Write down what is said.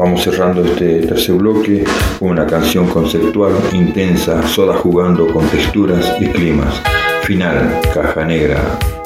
Vamos cerrando este tercer bloque con una canción conceptual, intensa, Soda jugando con texturas y climas. Final, Caja Negra.